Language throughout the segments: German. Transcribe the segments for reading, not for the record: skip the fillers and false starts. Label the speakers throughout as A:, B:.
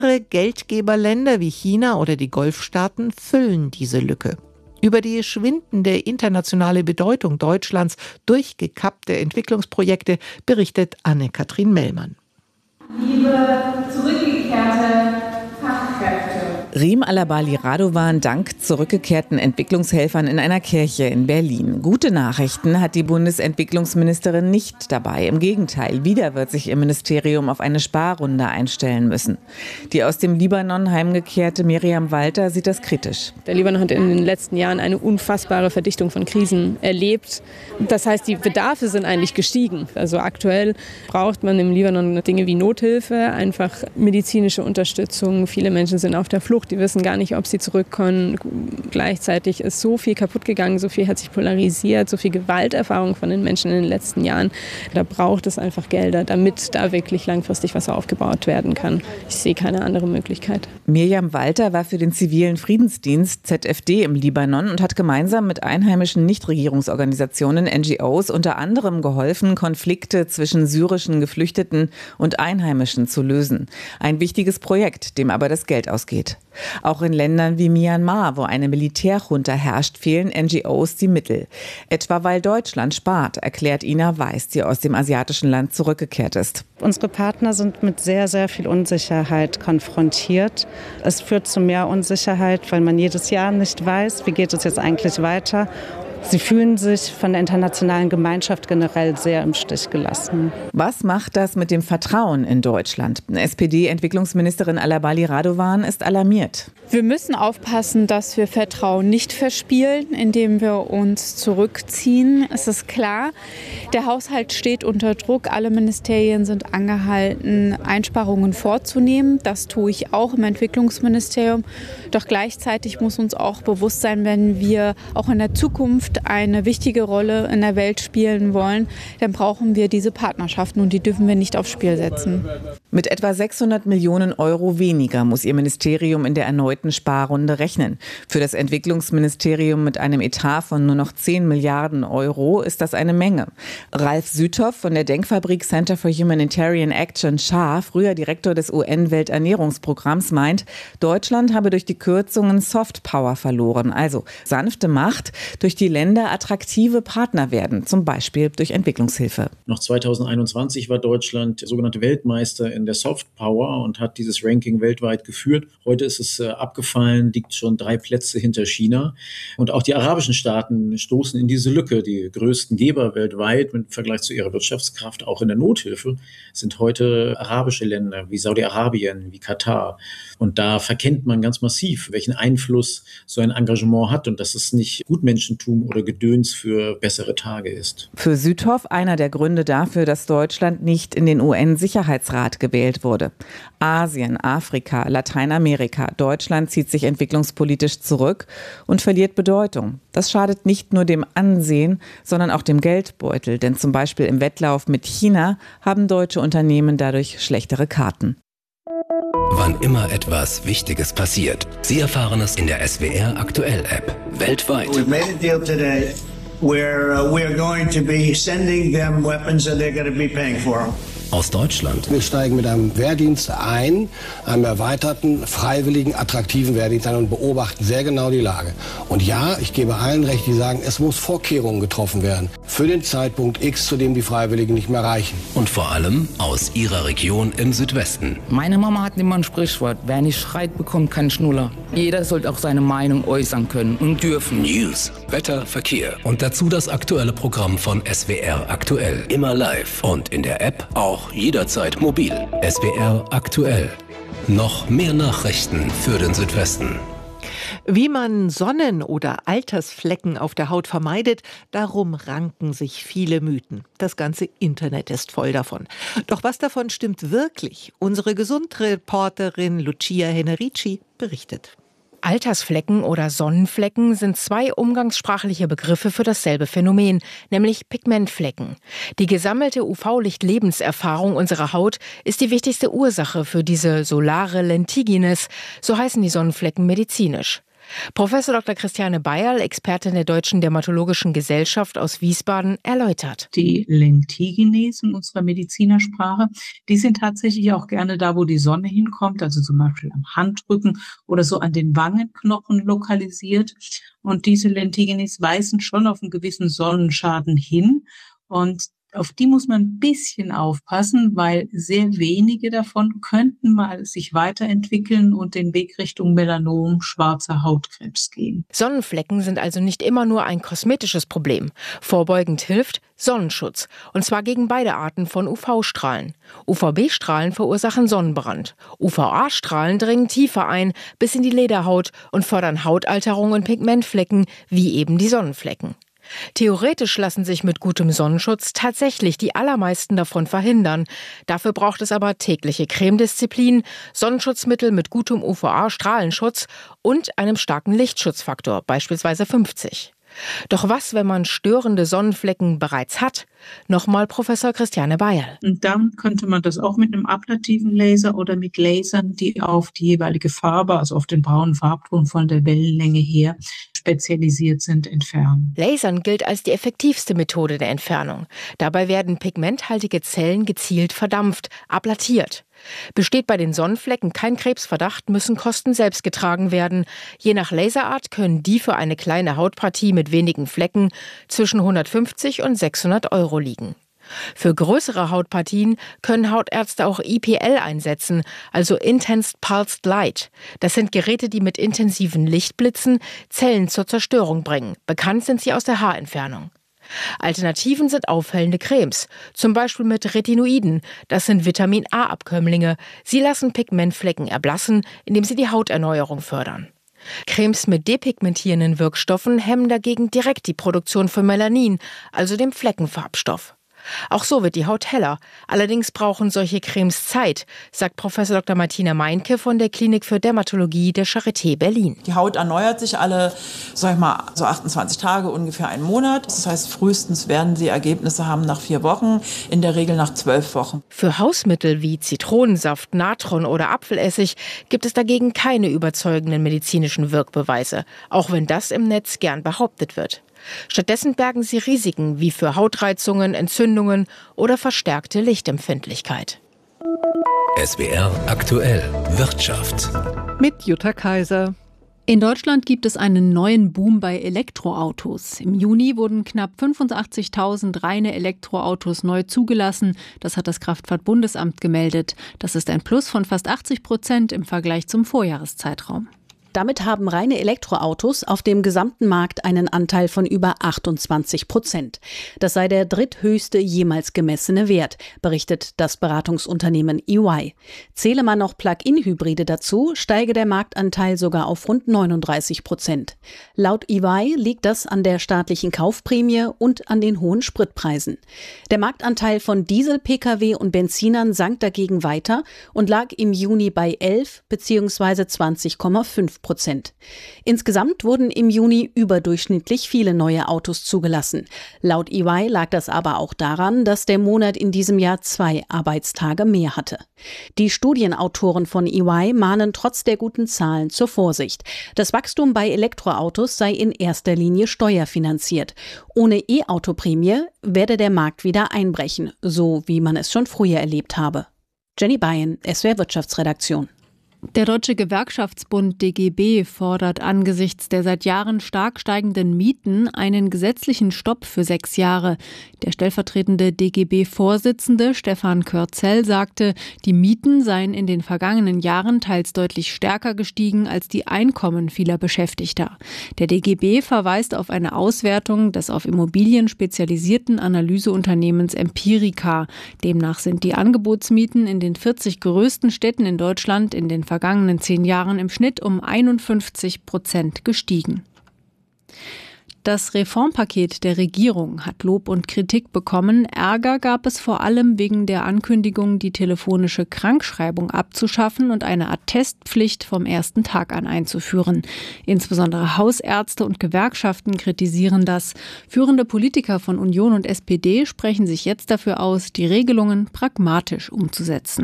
A: Geldgeberländer wie China oder die Golfstaaten füllen diese Lücke. Über die schwindende internationale Bedeutung Deutschlands durch gekappte Entwicklungsprojekte berichtet Anne-Kathrin Mellmann.
B: Liebe zurückgekehrte Fachkräfte.
C: Riem Alabali Radovan dankt zurückgekehrten Entwicklungshelfern in einer Kirche in Berlin. Gute Nachrichten hat die Bundesentwicklungsministerin nicht dabei. Im Gegenteil, wieder wird sich ihr Ministerium auf eine Sparrunde einstellen müssen. Die aus dem Libanon heimgekehrte Miriam Walter sieht das kritisch.
D: Der Libanon hat in den letzten Jahren eine unfassbare Verdichtung von Krisen erlebt. Das heißt, die Bedarfe sind eigentlich gestiegen. Also aktuell braucht man im Libanon Dinge wie Nothilfe, einfach medizinische Unterstützung. Viele Menschen sind auf der Flucht. Die wissen gar nicht, ob sie zurückkommen. Gleichzeitig ist so viel kaputt gegangen, so viel hat sich polarisiert, so viel Gewalterfahrung von den Menschen in den letzten Jahren. Da braucht es einfach Gelder, damit da wirklich langfristig was aufgebaut werden kann. Ich sehe keine andere Möglichkeit.
C: Miriam Walter war für den zivilen Friedensdienst ZFD im Libanon und hat gemeinsam mit einheimischen Nichtregierungsorganisationen, NGOs, unter anderem geholfen, Konflikte zwischen syrischen Geflüchteten und Einheimischen zu lösen. Ein wichtiges Projekt, dem aber das Geld ausgeht. Auch in Ländern wie Myanmar, wo eine Militärjunta herrscht, fehlen NGOs die Mittel. Etwa weil Deutschland spart, erklärt Ina Weiß, die aus dem asiatischen Land zurückgekehrt ist.
E: Unsere Partner sind mit sehr, sehr viel Unsicherheit konfrontiert. Es führt zu mehr Unsicherheit, weil man jedes Jahr nicht weiß, wie geht es jetzt eigentlich weiter. Sie fühlen sich von der internationalen Gemeinschaft generell sehr im Stich gelassen.
C: Was macht das mit dem Vertrauen in Deutschland? SPD-Entwicklungsministerin Alabali Radovan ist alarmiert.
F: Wir müssen aufpassen, dass wir Vertrauen nicht verspielen, indem wir uns zurückziehen. Es ist klar, der Haushalt steht unter Druck. Alle Ministerien sind angehalten, Einsparungen vorzunehmen. Das tue ich auch im Entwicklungsministerium. Doch gleichzeitig muss uns auch bewusst sein, wenn wir auch in der Zukunft eine wichtige Rolle in der Welt spielen wollen, dann brauchen wir diese Partnerschaften und die dürfen wir nicht aufs Spiel setzen.
C: Mit etwa 600 Millionen Euro weniger muss ihr Ministerium in der erneuten Sparrunde rechnen. Für das Entwicklungsministerium mit einem Etat von nur noch 10 Milliarden Euro ist das eine Menge. Ralf Süthoff von der Denkfabrik Center for Humanitarian Action Schar, früher Direktor des UN-Welternährungsprogramms, meint, Deutschland habe durch die Kürzungen Soft Power verloren, also sanfte Macht, durch die Länder attraktive Partner werden, zum Beispiel durch Entwicklungshilfe.
G: Noch 2021 war Deutschland sogenannte Weltmeister in der Soft Power und hat dieses Ranking weltweit geführt. Heute ist es abgefallen, liegt schon 3 Plätze hinter China. Und auch die arabischen Staaten stoßen in diese Lücke. Die größten Geber weltweit im Vergleich zu ihrer Wirtschaftskraft, auch in der Nothilfe, sind heute arabische Länder wie Saudi-Arabien, wie Katar. Und da verkennt man ganz massiv, welchen Einfluss so ein Engagement hat und dass es nicht Gutmenschentum oder Gedöns für bessere Tage ist.
C: Für Süthoff einer der Gründe dafür, dass Deutschland nicht in den UN-Sicherheitsrat gewählt wurde. Asien, Afrika, Lateinamerika. Deutschland zieht sich entwicklungspolitisch zurück und verliert Bedeutung. Das schadet nicht nur dem Ansehen, sondern auch dem Geldbeutel. Denn zum Beispiel im Wettlauf mit China haben deutsche Unternehmen dadurch schlechtere Karten.
H: Wann immer etwas Wichtiges passiert. Sie erfahren es in der SWR Aktuell App. Weltweit.
I: We've made a deal today where we're going to be sending them weapons and they're going to be paying for them.
H: Aus Deutschland.
J: Wir steigen mit einem Wehrdienst ein, einem erweiterten, freiwilligen, attraktiven Wehrdienst ein und beobachten sehr genau die Lage. Und ja, ich gebe allen recht, die sagen, es muss Vorkehrungen getroffen werden für den Zeitpunkt X, zu dem die Freiwilligen nicht mehr reichen.
H: Und vor allem aus ihrer Region im Südwesten.
K: Meine Mama hat immer ein Sprichwort, wer nicht schreit, bekommt keinen Schnuller. Jeder sollte auch seine Meinung äußern können und dürfen.
H: News, Wetter, Verkehr und dazu das aktuelle Programm von SWR Aktuell. Immer live und in der App auch jederzeit mobil. SWR Aktuell. Noch mehr Nachrichten für den Südwesten.
A: Wie man Sonnen- oder Altersflecken auf der Haut vermeidet, darum ranken sich viele Mythen. Das ganze Internet ist voll davon. Doch was davon stimmt wirklich? Unsere Gesundreporterin Lucia Henerici berichtet.
L: Altersflecken oder Sonnenflecken sind 2 umgangssprachliche Begriffe für dasselbe Phänomen, nämlich Pigmentflecken. Die gesammelte UV-Licht-Lebenserfahrung unserer Haut ist die wichtigste Ursache für diese solare Lentigines, so heißen die Sonnenflecken medizinisch. Professor Dr. Christiane Beierl, Expertin der Deutschen Dermatologischen Gesellschaft aus Wiesbaden, erläutert.
M: Die Lentigenes in unserer Medizinersprache, die sind tatsächlich auch gerne da, wo die Sonne hinkommt, also zum Beispiel am Handrücken oder so an den Wangenknochen lokalisiert. Und diese Lentigenes weisen schon auf einen gewissen Sonnenschaden hin. Und auf die muss man ein bisschen aufpassen, weil sehr wenige davon könnten mal sich weiterentwickeln und den Weg Richtung Melanom, schwarzer Hautkrebs gehen.
L: Sonnenflecken sind also nicht immer nur ein kosmetisches Problem. Vorbeugend hilft Sonnenschutz, und zwar gegen beide Arten von UV-Strahlen. UVB-Strahlen verursachen Sonnenbrand. UVA-Strahlen dringen tiefer ein, bis in die Lederhaut und fördern Hautalterung und Pigmentflecken, wie eben die Sonnenflecken. Theoretisch lassen sich mit gutem Sonnenschutz tatsächlich die allermeisten davon verhindern. Dafür braucht es aber tägliche Cremedisziplin, Sonnenschutzmittel mit gutem UVA-Strahlenschutz und einem starken Lichtschutzfaktor, beispielsweise 50. Doch was, wenn man störende Sonnenflecken bereits hat? Nochmal Professor Christiane Beierl.
M: Und dann könnte man das auch mit einem ablativen Laser oder mit Lasern, die auf die jeweilige Farbe, also auf den braunen Farbton von der Wellenlänge her spezialisiert sind, entfernen.
L: Lasern gilt als die effektivste Methode der Entfernung. Dabei werden pigmenthaltige Zellen gezielt verdampft, ablatiert. Besteht bei den Sonnenflecken kein Krebsverdacht, müssen Kosten selbst getragen werden. Je nach Laserart können die für eine kleine Hautpartie mit wenigen Flecken zwischen 150 und 600 € liegen. Für größere Hautpartien können Hautärzte auch IPL einsetzen, also Intense Pulsed Light. Das sind Geräte, die mit intensiven Lichtblitzen Zellen zur Zerstörung bringen. Bekannt sind sie aus der Haarentfernung. Alternativen sind aufhellende Cremes, zum Beispiel mit Retinoiden. Das sind Vitamin-A-Abkömmlinge. Sie lassen Pigmentflecken erblassen, indem sie die Hauterneuerung fördern. Cremes mit depigmentierenden Wirkstoffen hemmen dagegen direkt die Produktion von Melanin, also dem Fleckenfarbstoff. Auch so wird die Haut heller. Allerdings brauchen solche Cremes Zeit, sagt Professor Dr. Martina Meinke von der Klinik für Dermatologie der Charité Berlin.
N: Die Haut erneuert sich alle, so 28 Tage, ungefähr einen Monat. Das heißt, frühestens werden Sie Ergebnisse haben nach 4 Wochen, in der Regel nach 12 Wochen.
L: Für Hausmittel wie Zitronensaft, Natron oder Apfelessig gibt es dagegen keine überzeugenden medizinischen Wirkbeweise, auch wenn das im Netz gern behauptet wird. Stattdessen bergen sie Risiken wie für Hautreizungen, Entzündungen oder verstärkte Lichtempfindlichkeit.
H: SWR aktuell Wirtschaft.
A: Mit Jutta Kaiser.
O: In Deutschland gibt es einen neuen Boom bei Elektroautos. Im Juni wurden knapp 85.000 reine Elektroautos neu zugelassen. Das hat das Kraftfahrtbundesamt gemeldet. Das ist ein Plus von fast 80% im Vergleich zum Vorjahreszeitraum.
P: Damit haben reine Elektroautos auf dem gesamten Markt einen Anteil von über 28%. Das sei der dritthöchste jemals gemessene Wert, berichtet das Beratungsunternehmen EY. Zähle man noch Plug-in-Hybride dazu, steige der Marktanteil sogar auf rund 39%. Laut EY liegt das an der staatlichen Kaufprämie und an den hohen Spritpreisen. Der Marktanteil von Diesel-Pkw und Benzinern sank dagegen weiter und lag im Juni bei 11 bzw. 20,5%. Insgesamt wurden im Juni überdurchschnittlich viele neue Autos zugelassen. Laut EY lag das aber auch daran, dass der Monat in diesem Jahr 2 Arbeitstage mehr hatte. Die Studienautoren von EY mahnen trotz der guten Zahlen zur Vorsicht. Das Wachstum bei Elektroautos sei in erster Linie steuerfinanziert. Ohne E-Auto-Prämie werde der Markt wieder einbrechen, so wie man es schon früher erlebt habe. Jenny Beyen, SWR Wirtschaftsredaktion.
O: Der Deutsche Gewerkschaftsbund DGB fordert angesichts der seit Jahren stark steigenden Mieten einen gesetzlichen Stopp für 6 Jahre. Der stellvertretende DGB-Vorsitzende Stefan Körzel sagte, die Mieten seien in den vergangenen Jahren teils deutlich stärker gestiegen als die Einkommen vieler Beschäftigter. Der DGB verweist auf eine Auswertung des auf Immobilien spezialisierten Analyseunternehmens Empirica. Demnach sind die Angebotsmieten in den 40 größten Städten in Deutschland in den vergangenen 10 Jahren im Schnitt um 51% gestiegen. Das Reformpaket der Regierung hat Lob und Kritik bekommen. Ärger gab es vor allem wegen der Ankündigung, die telefonische Krankschreibung abzuschaffen und eine Attestpflicht vom ersten Tag an einzuführen. Insbesondere Hausärzte und Gewerkschaften kritisieren das. Führende Politiker von Union und SPD sprechen sich jetzt dafür aus, die Regelungen pragmatisch umzusetzen.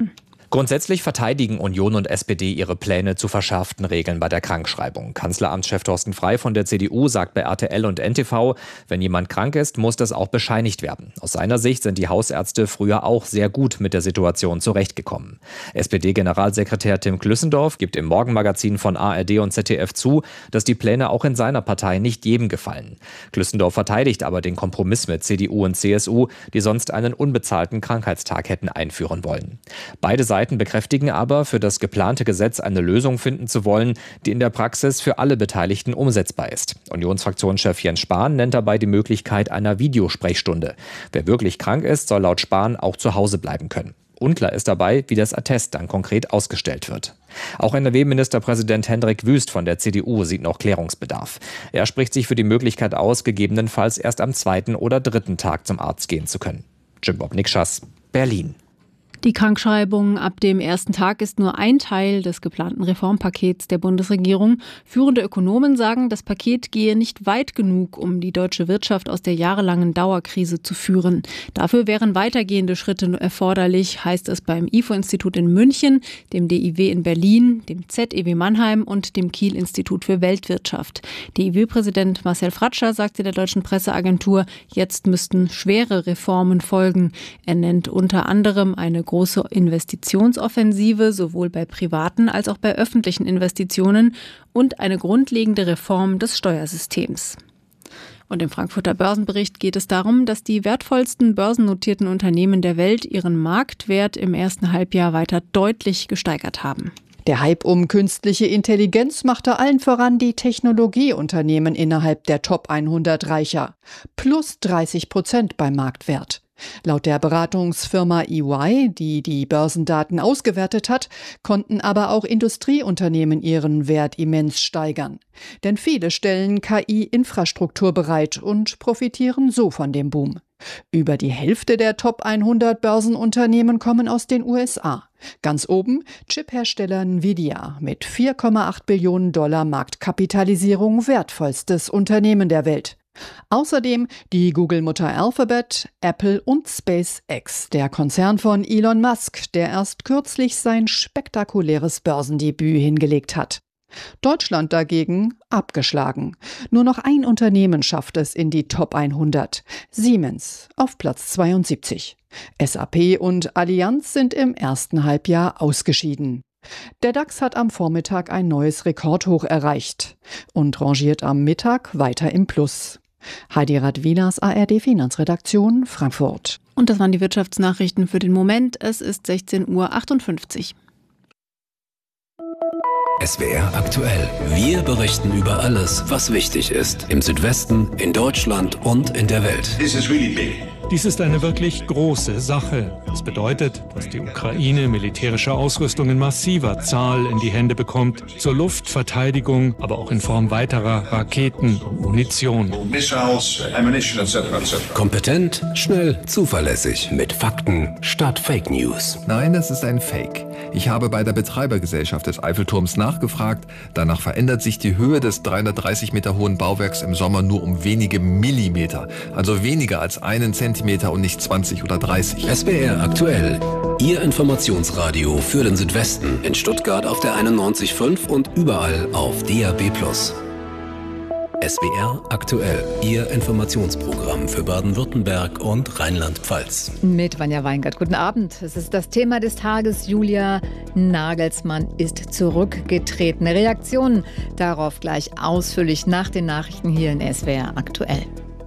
Q: Grundsätzlich verteidigen Union und SPD ihre Pläne zu verschärften Regeln bei der Krankschreibung. Kanzleramtschef Thorsten Frey von der CDU sagt bei RTL und NTV, wenn jemand krank ist, muss das auch bescheinigt werden. Aus seiner Sicht sind die Hausärzte früher auch sehr gut mit der Situation zurechtgekommen. SPD-Generalsekretär Tim Klüssendorf gibt im Morgenmagazin von ARD und ZDF zu, dass die Pläne auch in seiner Partei nicht jedem gefallen. Klüssendorf verteidigt aber den Kompromiss mit CDU und CSU, die sonst einen unbezahlten Krankheitstag hätten einführen wollen. Beide Seiten bekräftigen aber, für das geplante Gesetz eine Lösung finden zu wollen, die in der Praxis für alle Beteiligten umsetzbar ist. Unionsfraktionschef Jens Spahn nennt dabei die Möglichkeit einer Videosprechstunde. Wer wirklich krank ist, soll laut Spahn auch zu Hause bleiben können. Unklar ist dabei, wie das Attest dann konkret ausgestellt wird. Auch NRW-Ministerpräsident Hendrik Wüst von der CDU sieht noch Klärungsbedarf. Er spricht sich für die Möglichkeit aus, gegebenenfalls erst am 2. oder 3. Tag zum Arzt gehen zu können. Jim Bob Nikschas, Berlin.
O: Die Krankschreibung ab dem ersten Tag ist nur ein Teil des geplanten Reformpakets der Bundesregierung. Führende Ökonomen sagen, das Paket gehe nicht weit genug, um die deutsche Wirtschaft aus der jahrelangen Dauerkrise zu führen. Dafür wären weitergehende Schritte erforderlich, heißt es beim IFO-Institut in München, dem DIW in Berlin, dem ZEW Mannheim und dem Kiel-Institut für Weltwirtschaft. DIW-Präsident Marcel Fratscher sagte der deutschen Presseagentur, jetzt müssten schwere Reformen folgen. Er nennt unter anderem eine große Investitionsoffensive, sowohl bei privaten als auch bei öffentlichen Investitionen und eine grundlegende Reform des Steuersystems. Und im Frankfurter Börsenbericht geht es darum, dass die wertvollsten börsennotierten Unternehmen der Welt ihren Marktwert im ersten Halbjahr weiter deutlich gesteigert haben.
R: Der Hype um künstliche Intelligenz machte allen voran die Technologieunternehmen innerhalb der Top 100 reicher. Plus 30% beim Marktwert. Laut der Beratungsfirma EY, die die Börsendaten ausgewertet hat, konnten aber auch Industrieunternehmen ihren Wert immens steigern. Denn viele stellen KI-Infrastruktur bereit und profitieren so von dem Boom. Über die Hälfte der Top 100 Börsenunternehmen kommen aus den USA. Ganz oben Chiphersteller Nvidia mit 4,8 Billionen $ Marktkapitalisierung, wertvollstes Unternehmen der Welt. Außerdem die Google-Mutter Alphabet, Apple und SpaceX, der Konzern von Elon Musk, der erst kürzlich sein spektakuläres Börsendebüt hingelegt hat. Deutschland dagegen abgeschlagen. Nur noch ein Unternehmen schafft es in die Top 100. Siemens auf Platz 72. SAP und Allianz sind im ersten Halbjahr ausgeschieden. Der DAX hat am Vormittag ein neues Rekordhoch erreicht und rangiert am Mittag weiter im Plus. Heidi Radwilas, ARD-Finanzredaktion, Frankfurt.
O: Und das waren die Wirtschaftsnachrichten für den Moment. Es ist 16:58 Uhr.
H: SWR aktuell. Wir berichten über alles, was wichtig ist. Im Südwesten, in Deutschland und in der Welt.
S: Dies ist eine wirklich große Sache. Das bedeutet, dass die Ukraine militärische Ausrüstung in massiver Zahl in die Hände bekommt, zur Luftverteidigung, aber auch in Form weiterer Raketen und Munition.
H: Kompetent, schnell, zuverlässig, mit Fakten statt Fake News.
T: Nein, das ist ein Fake. Ich habe bei der Betreibergesellschaft des Eiffelturms nachgefragt. Danach verändert sich die Höhe des 330 Meter hohen Bauwerks im Sommer nur um wenige Millimeter. Also weniger als 1 Zentimeter und nicht 20 oder 30.
H: SWR aktuell. Ihr Informationsradio für den Südwesten. In Stuttgart auf der 91.5 und überall auf DAB+. SWR aktuell. Ihr Informationsprogramm für Baden-Württemberg und Rheinland-Pfalz.
U: Mit Vanja Weingart. Guten Abend. Es ist das Thema des Tages. Julia Nagelsmann ist zurückgetreten. Reaktionen darauf gleich ausführlich nach den Nachrichten hier in SWR aktuell.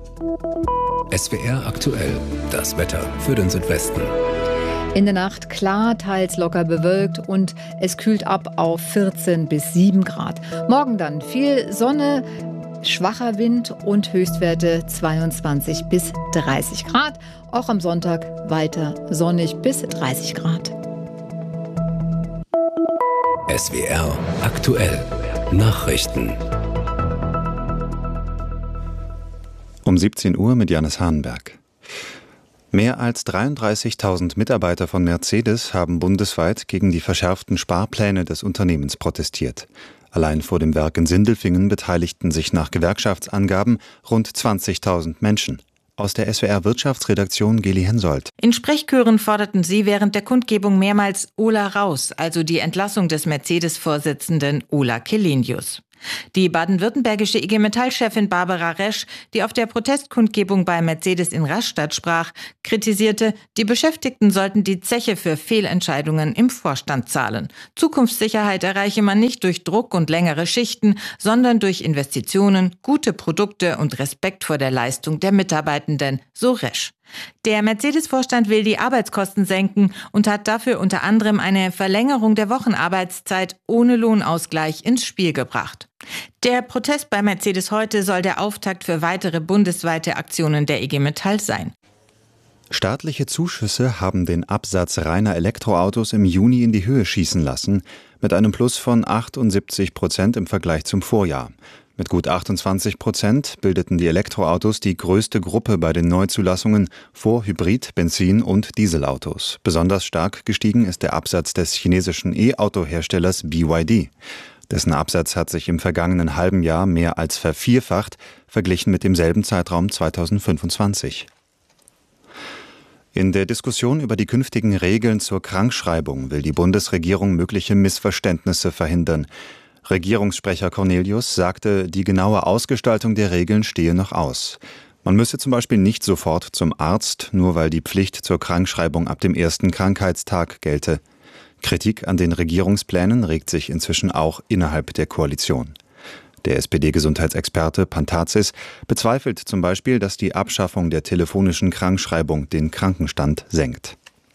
H: SWR aktuell. Das Wetter für den Südwesten.
U: In der Nacht klar, teils locker bewölkt und es kühlt ab auf 14 bis 7 Grad. Morgen dann viel Sonne, schwacher Wind und Höchstwerte 22 bis 30 Grad. Auch am Sonntag weiter sonnig bis 30 Grad.
H: SWR aktuell. Nachrichten.
V: Um 17 Uhr mit Janis Hahnberg. Mehr als 33.000 Mitarbeiter von Mercedes haben bundesweit gegen die verschärften Sparpläne des Unternehmens protestiert. Allein vor dem Werk in Sindelfingen beteiligten sich nach Gewerkschaftsangaben rund 20.000 Menschen. Aus der SWR-Wirtschaftsredaktion Geli Hensoldt.
B: In Sprechchören forderten sie während der Kundgebung mehrmals Ola raus, also die Entlassung des Mercedes-Vorsitzenden Ola Källenius. Die baden-württembergische IG Metall-Chefin Barbara Resch, die auf der Protestkundgebung bei Mercedes in Rastatt sprach, kritisierte, die Beschäftigten sollten die Zeche für Fehlentscheidungen im Vorstand zahlen. Zukunftssicherheit erreiche man nicht durch Druck und längere Schichten, sondern durch Investitionen, gute Produkte und Respekt vor der Leistung der Mitarbeitenden, so Resch. Der Mercedes-Vorstand will die Arbeitskosten senken und hat dafür unter anderem eine Verlängerung der Wochenarbeitszeit ohne Lohnausgleich ins Spiel gebracht. Der Protest bei Mercedes heute soll der Auftakt für weitere bundesweite Aktionen der IG Metall sein.
V: Staatliche Zuschüsse haben den Absatz reiner Elektroautos im Juni in die Höhe schießen lassen, mit einem Plus von 78% im Vergleich zum Vorjahr. Mit gut 28% bildeten die Elektroautos die größte Gruppe bei den Neuzulassungen vor Hybrid-, Benzin- und Dieselautos. Besonders stark gestiegen ist der Absatz des chinesischen E-Auto-Herstellers BYD. Dessen Absatz hat sich im vergangenen halben Jahr mehr als vervierfacht, verglichen mit demselben Zeitraum 2025. In der Diskussion über die künftigen Regeln zur Krankschreibung will die Bundesregierung mögliche Missverständnisse verhindern. Regierungssprecher Cornelius sagte, die genaue Ausgestaltung der Regeln stehe noch aus. Man müsse zum Beispiel nicht sofort zum Arzt, nur weil die Pflicht zur Krankschreibung ab dem ersten Krankheitstag gelte. Kritik an den Regierungsplänen regt sich inzwischen auch innerhalb der Koalition. Der SPD-Gesundheitsexperte Pantazis bezweifelt zum Beispiel, dass die Abschaffung der telefonischen Krankschreibung den Krankenstand senkt.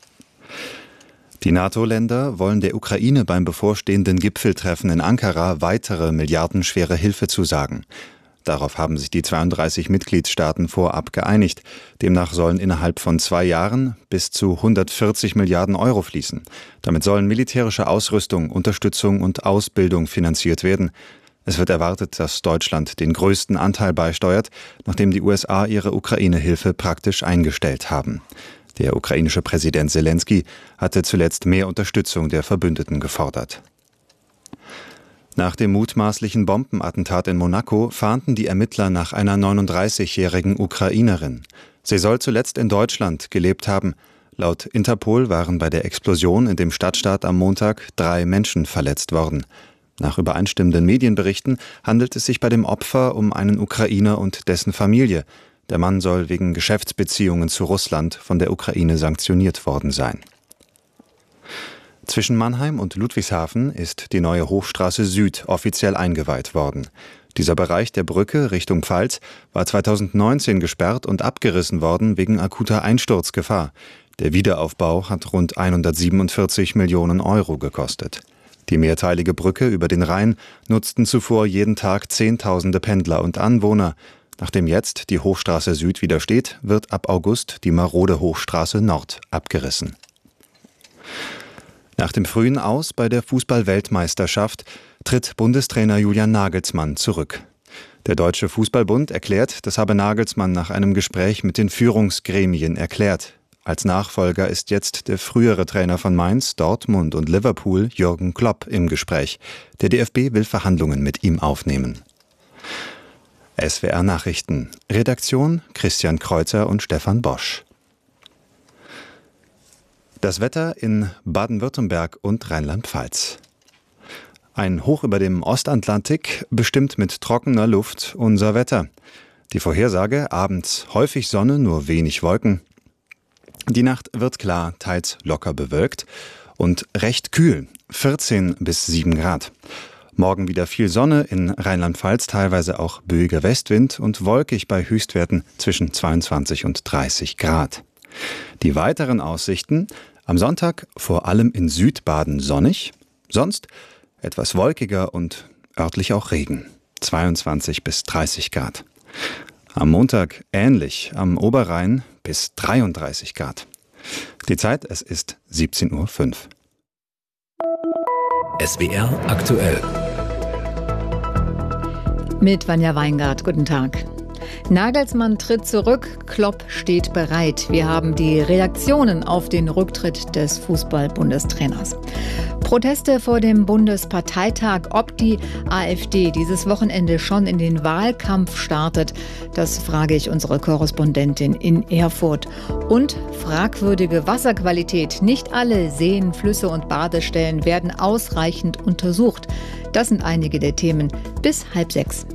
V: Die NATO-Länder wollen der Ukraine beim bevorstehenden Gipfeltreffen in Ankara weitere milliardenschwere Hilfe zusagen. Darauf haben sich die 32 Mitgliedstaaten vorab geeinigt. Demnach sollen innerhalb von 2 Jahren bis zu 140 Milliarden Euro fließen. Damit sollen militärische Ausrüstung, Unterstützung und Ausbildung finanziert werden. Es wird erwartet, dass Deutschland den größten Anteil beisteuert, nachdem die USA ihre Ukraine-Hilfe praktisch eingestellt haben. Der ukrainische Präsident Zelensky hatte zuletzt mehr Unterstützung der Verbündeten gefordert. Nach dem mutmaßlichen Bombenattentat in Monaco fahnden die Ermittler nach einer 39-jährigen Ukrainerin. Sie soll zuletzt in Deutschland gelebt haben. Laut Interpol waren bei der Explosion in dem Stadtstaat am Montag 3 Menschen verletzt worden. Nach übereinstimmenden Medienberichten handelt es sich bei dem Opfer um einen Ukrainer und dessen Familie. Der Mann soll wegen Geschäftsbeziehungen zu Russland von der Ukraine sanktioniert worden sein. Zwischen Mannheim und Ludwigshafen ist die neue Hochstraße Süd offiziell eingeweiht worden. Dieser Bereich der Brücke Richtung Pfalz war 2019 gesperrt und abgerissen worden wegen akuter Einsturzgefahr. Der Wiederaufbau hat rund 147 Millionen Euro gekostet. Die mehrteilige Brücke über den Rhein nutzten zuvor jeden Tag Zehntausende Pendler und Anwohner. Nachdem jetzt die Hochstraße Süd wieder steht, wird ab August die marode Hochstraße Nord abgerissen. Nach dem frühen Aus bei der Fußball-Weltmeisterschaft tritt Bundestrainer Julian Nagelsmann zurück. Der Deutsche Fußballbund erklärt, das habe Nagelsmann nach einem Gespräch mit den Führungsgremien erklärt. Als Nachfolger ist jetzt der frühere Trainer von Mainz, Dortmund und Liverpool, Jürgen Klopp, im Gespräch. Der DFB will Verhandlungen mit ihm aufnehmen. SWR Nachrichten. Redaktion Christian Kreuzer und Stefan Bosch. Das Wetter in Baden-Württemberg und Rheinland-Pfalz. Ein Hoch über dem Ostatlantik bestimmt mit trockener Luft unser Wetter. Die Vorhersage: abends häufig Sonne, nur wenig Wolken. Die Nacht wird klar, teils locker bewölkt und recht kühl, 14 bis 7 Grad. Morgen wieder viel Sonne, in Rheinland-Pfalz teilweise auch böiger Westwind und wolkig bei Höchstwerten zwischen 22 und 30 Grad. Die weiteren Aussichten: am Sonntag vor allem in Südbaden sonnig, sonst etwas wolkiger und örtlich auch Regen, 22 bis 30 Grad. Am Montag ähnlich, am Oberrhein bis 33 Grad. Die Zeit, es ist 17:05 Uhr.
H: SWR aktuell.
U: Mit Vanja Weingart, guten Tag. Nagelsmann tritt zurück, Klopp steht bereit. Wir haben die Reaktionen auf den Rücktritt des Fußball-Bundestrainers. Proteste vor dem Bundesparteitag. Ob die AfD dieses Wochenende schon in den Wahlkampf startet, das frage ich unsere Korrespondentin in Erfurt. Und fragwürdige Wasserqualität. Nicht alle Seen, Flüsse und Badestellen werden ausreichend untersucht. Das sind einige der Themen bis 5:30.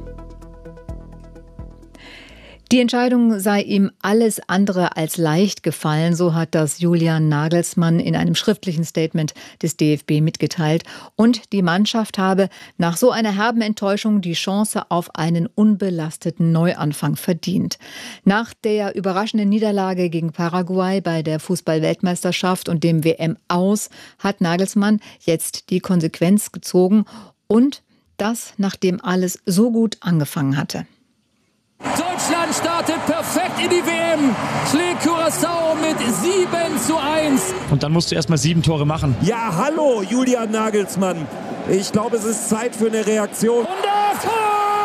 U: Die Entscheidung sei ihm alles andere als leicht gefallen, so hat das Julian Nagelsmann in einem schriftlichen Statement des DFB mitgeteilt. Und die Mannschaft habe nach so einer herben Enttäuschung die Chance auf einen unbelasteten Neuanfang verdient. Nach der überraschenden Niederlage gegen Paraguay bei der Fußball-Weltmeisterschaft und dem WM-Aus hat Nagelsmann jetzt die Konsequenz gezogen und das, nachdem alles so gut angefangen hatte.
D: Deutschland startet perfekt in die WM, schlägt Curaçao mit 7:1.
E: Und dann musst du erst mal 7 Tore machen.
W: Ja, hallo, Julian Nagelsmann. Ich glaube, es ist Zeit für eine Reaktion.
D: Und das Tor!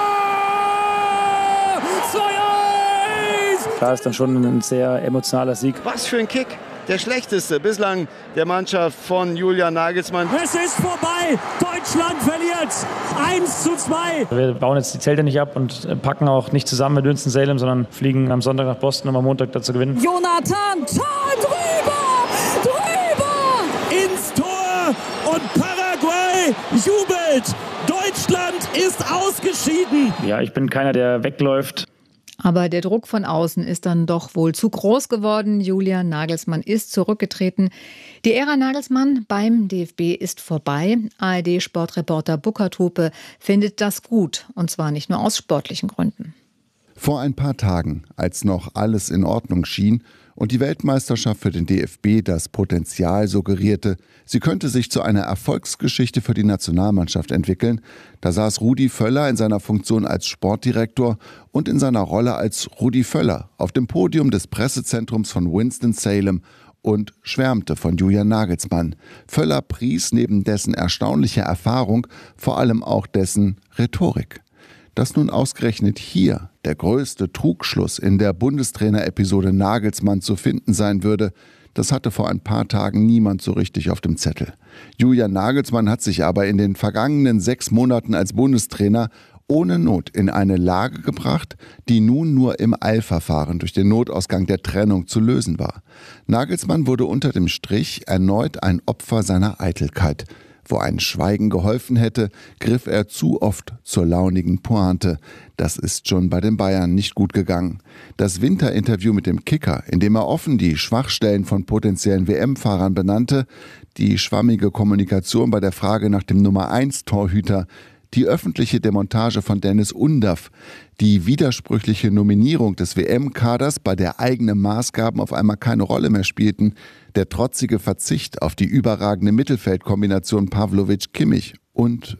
D: 2:1!
E: Klar, ist dann schon ein sehr emotionaler Sieg.
X: Was für ein Kick! Der schlechteste bislang der Mannschaft von Julian Nagelsmann.
W: Es ist vorbei! Deutschland verliert! 1:2!
E: Wir bauen jetzt die Zelte nicht ab und packen auch nicht zusammen mit Winston-Salem, sondern fliegen am Sonntag nach Boston, um am Montag dazu gewinnen.
D: Jonathan, Tor drüber!
W: Ins Tor! Und Paraguay jubelt! Deutschland ist ausgeschieden!
E: Ja, ich bin keiner, der wegläuft.
U: Aber der Druck von außen ist dann doch wohl zu groß geworden. Julian Nagelsmann ist zurückgetreten. Die Ära Nagelsmann beim DFB ist vorbei. ARD-Sportreporter Burkhard Hupe findet das gut. Und zwar nicht nur aus sportlichen Gründen.
Y: Vor ein paar Tagen, als noch alles in Ordnung schien und die Weltmeisterschaft für den DFB das Potenzial suggerierte, sie könnte sich zu einer Erfolgsgeschichte für die Nationalmannschaft entwickeln, da saß Rudi Völler in seiner Funktion als Sportdirektor und in seiner Rolle als Rudi Völler auf dem Podium des Pressezentrums von Winston-Salem und schwärmte von Julian Nagelsmann. Völler pries neben dessen erstaunlicher Erfahrung vor allem auch dessen Rhetorik. Dass nun ausgerechnet hier der größte Trugschluss in der Bundestrainer-Episode Nagelsmann zu finden sein würde, das hatte vor ein paar Tagen niemand so richtig auf dem Zettel. Julian Nagelsmann hat sich aber in den vergangenen 6 Monaten als Bundestrainer ohne Not in eine Lage gebracht, die nun nur im Eilverfahren durch den Notausgang der Trennung zu lösen war. Nagelsmann wurde unter dem Strich erneut ein Opfer seiner Eitelkeit. Wo ein Schweigen geholfen hätte, griff er zu oft zur launigen Pointe. Das ist schon bei den Bayern nicht gut gegangen. Das Winterinterview mit dem Kicker, in dem er offen die Schwachstellen von potenziellen WM-Fahrern benannte, die schwammige Kommunikation bei der Frage nach dem Nummer-1-Torhüter, die öffentliche Demontage von Dennis Undaff, die widersprüchliche Nominierung des WM-Kaders, bei der eigene Maßgaben auf einmal keine Rolle mehr spielten, der trotzige Verzicht auf die überragende Mittelfeldkombination Pavlovic-Kimmich und.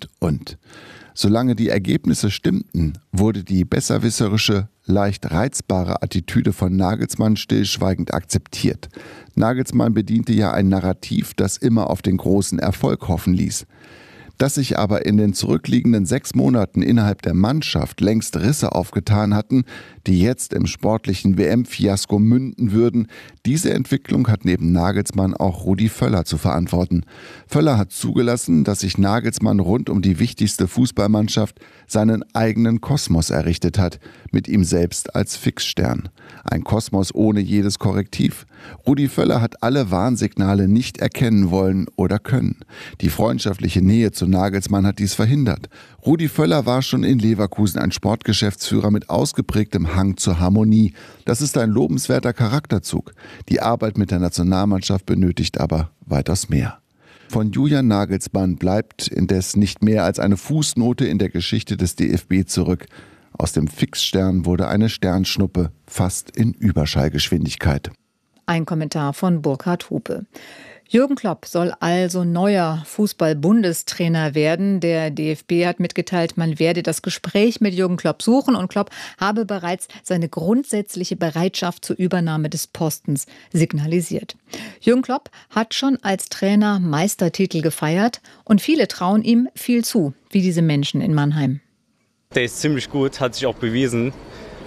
Y: Solange die Ergebnisse stimmten, wurde die besserwisserische, leicht reizbare Attitüde von Nagelsmann stillschweigend akzeptiert. Nagelsmann bediente ja ein Narrativ, das immer auf den großen Erfolg hoffen ließ. Dass sich aber in den zurückliegenden 6 Monaten innerhalb der Mannschaft längst Risse aufgetan hatten, die jetzt im sportlichen WM-Fiasko münden würden, diese Entwicklung hat neben Nagelsmann auch Rudi Völler zu verantworten. Völler hat zugelassen, dass sich Nagelsmann rund um die wichtigste Fußballmannschaft seinen eigenen Kosmos errichtet hat, mit ihm selbst als Fixstern. Ein Kosmos ohne jedes Korrektiv. Rudi Völler hat alle Warnsignale nicht erkennen wollen oder können. Die freundschaftliche Nähe zu Nagelsmann hat dies verhindert. Rudi Völler war schon in Leverkusen ein Sportgeschäftsführer mit ausgeprägtem Hang zur Harmonie. Das ist ein lobenswerter Charakterzug. Die Arbeit mit der Nationalmannschaft benötigt aber weitaus mehr. Von Julian Nagelsmann bleibt indes nicht mehr als eine Fußnote in der Geschichte des DFB zurück. Aus dem Fixstern wurde eine Sternschnuppe, fast in Überschallgeschwindigkeit.
U: Ein Kommentar von Burkhard Hupe. Jürgen Klopp soll also neuer Fußball-Bundestrainer werden. Der DFB hat mitgeteilt, man werde das Gespräch mit Jürgen Klopp suchen und Klopp habe bereits seine grundsätzliche Bereitschaft zur Übernahme des Postens signalisiert. Jürgen Klopp hat schon als Trainer Meistertitel gefeiert und viele trauen ihm viel zu, wie diese Menschen in Mannheim.
Z: Der ist ziemlich gut, hat sich auch bewiesen.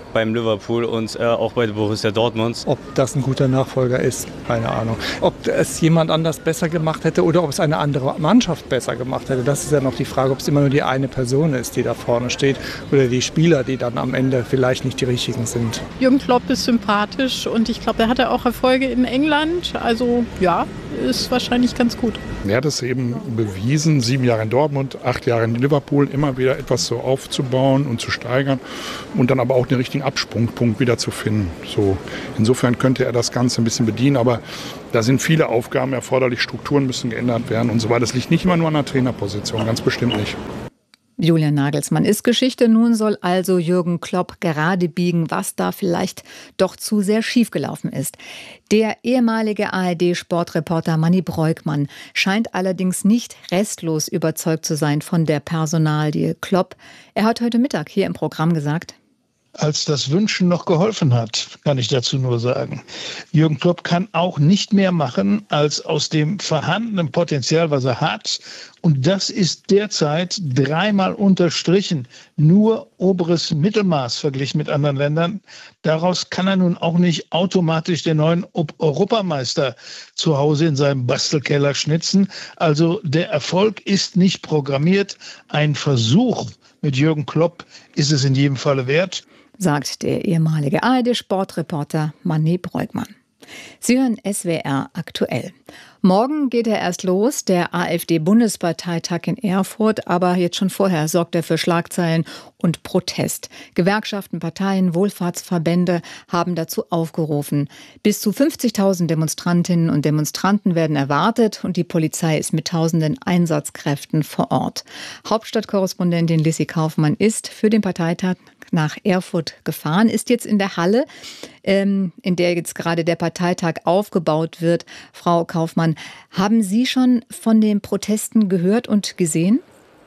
C: beim Liverpool und auch bei Borussia Dortmund.
F: Ob das ein guter Nachfolger ist, keine Ahnung. Ob es jemand anders besser gemacht hätte oder ob es eine andere Mannschaft besser gemacht hätte, das ist ja noch die Frage, ob es immer nur die eine Person ist, die da vorne steht oder die Spieler, die dann am Ende vielleicht nicht die richtigen sind.
G: Jürgen Klopp ist sympathisch und ich glaube, er hatte auch Erfolge in England. Also ja, ist wahrscheinlich ganz gut.
I: Er hat es eben bewiesen, 7 Jahre in Dortmund, 8 Jahre in Liverpool, immer wieder etwas so aufzubauen und zu steigern und dann aber auch den richtigen Absprungpunkt wieder zu finden. So, insofern könnte er das Ganze ein bisschen bedienen, aber da sind viele Aufgaben erforderlich, Strukturen müssen geändert werden und so weiter. Das liegt nicht immer nur an der Trainerposition, ganz bestimmt nicht.
U: Julian Nagelsmann ist Geschichte, nun soll also Jürgen Klopp gerade biegen, was da vielleicht doch zu sehr schiefgelaufen ist. Der ehemalige ARD-Sportreporter Manni Breukmann scheint allerdings nicht restlos überzeugt zu sein von der Personalie Klopp. Er hat heute Mittag hier im Programm gesagt:
J: Als das Wünschen noch geholfen hat, kann ich dazu nur sagen. Jürgen Klopp kann auch nicht mehr machen, als aus dem vorhandenen Potenzial, was er hat. Und das ist derzeit 3-mal unterstrichen. Nur oberes Mittelmaß verglichen mit anderen Ländern. Daraus kann er nun auch nicht automatisch den neuen Europameister zu Hause in seinem Bastelkeller schnitzen. Also der Erfolg ist nicht programmiert. Ein Versuch mit Jürgen Klopp ist es in jedem Falle wert,
U: sagt der ehemalige ARD-Sportreporter Manni Breukmann. Sie hören SWR aktuell. Morgen geht er erst los, der AfD-Bundesparteitag in Erfurt, aber jetzt schon vorher sorgt er für Schlagzeilen und Protest. Gewerkschaften, Parteien, Wohlfahrtsverbände haben dazu aufgerufen. Bis zu 50.000 Demonstrantinnen und Demonstranten werden erwartet und die Polizei ist mit tausenden Einsatzkräften vor Ort. Hauptstadtkorrespondentin Lissy Kaufmann ist für den Parteitag nach Erfurt gefahren, ist jetzt in der Halle, in der jetzt gerade der Parteitag aufgebaut wird. Frau Kaufmann, haben Sie schon von den Protesten gehört und gesehen?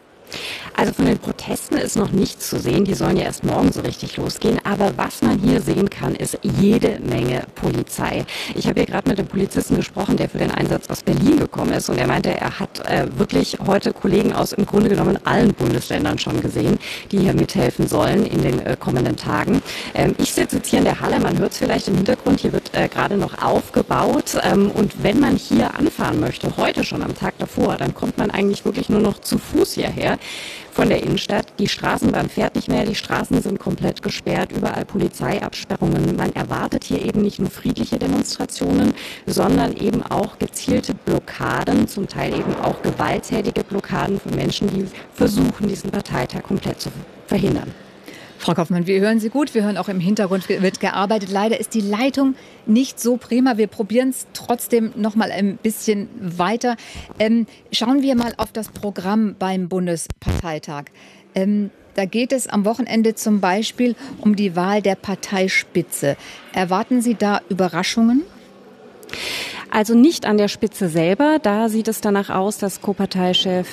Z: Also von den Protesten ist noch nichts zu sehen, die sollen ja erst morgen so richtig losgehen, aber was man hier sehen kann, ist jede Menge Polizei. Ich habe hier gerade mit einem Polizisten gesprochen, der für den Einsatz aus Berlin gekommen ist und er meinte, er hat wirklich heute Kollegen aus im Grunde genommen allen Bundesländern schon gesehen, die hier mithelfen sollen in den kommenden Tagen. Ich sitze jetzt hier in der Halle, man hört es vielleicht im Hintergrund, hier wird gerade noch aufgebaut und wenn man hier anfahren möchte, heute schon am Tag davor, dann kommt man eigentlich wirklich nur noch zu Fuß hierher von der Innenstadt. Die Straßenbahn fährt nicht mehr, die Straßen sind komplett gesperrt, überall Polizeiabsperrungen. Man erwartet hier eben nicht nur friedliche Demonstrationen, sondern eben auch gezielte Blockaden, zum Teil eben auch gewalttätige Blockaden von Menschen, die versuchen, diesen Parteitag komplett zu verhindern.
U: Frau Kaufmann, wir hören Sie gut. Wir hören auch im Hintergrund wird gearbeitet. Leider ist die Leitung nicht so prima. Wir probieren es trotzdem noch mal ein bisschen weiter. Schauen wir mal auf das Programm beim Bundesparteitag. Da geht es am Wochenende zum Beispiel um die Wahl der Parteispitze. Erwarten Sie da Überraschungen?
Z: Also nicht an der Spitze selber. Da sieht es danach aus, dass Co-Parteichef